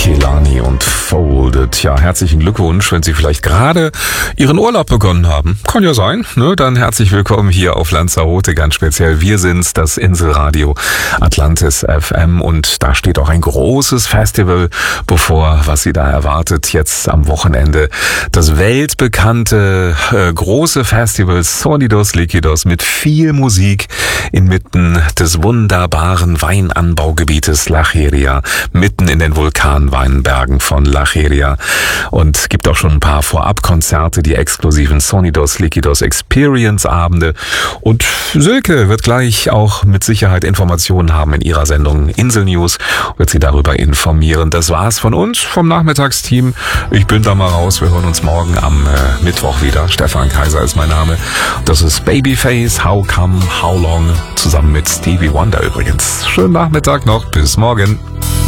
Kehlani und Folded. Ja, herzlichen Glückwunsch, wenn Sie vielleicht gerade Ihren Urlaub begonnen haben. Kann ja sein, ne? Dann herzlich willkommen hier auf Lanzarote, ganz speziell. Wir sind's, das Inselradio Atlantis FM, und da steht auch ein großes Festival bevor, was Sie da erwartet. Jetzt am Wochenende das weltbekannte große Festival Sonidos Liquidos mit viel Musik inmitten des wunderbaren Weinanbaugebietes La Jeria, mitten in den Vulkanweinbergen von La Jeria. Und gibt auch schon ein paar Vorabkonzerte, die exklusiven Sonidos Liquidos Experience Abende. Und Silke wird gleich auch mit Sicherheit Informationen haben in ihrer Sendung Insel News, wird sie darüber informieren. Das war's von uns, vom Nachmittagsteam. Ich bin da mal raus. Wir hören uns morgen am Mittwoch wieder. Stefan Kaiser ist mein Name. Das ist Babyface, How Come, How Long, zusammen mit Stevie Wonder übrigens. Schönen Nachmittag noch. Bis morgen.